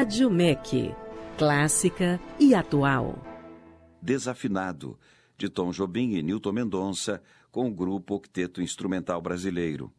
Rádio MEC, clássica e atual. Desafinado, de Tom Jobim e Nilton Mendonça, com o Grupo Octeto Instrumental Brasileiro.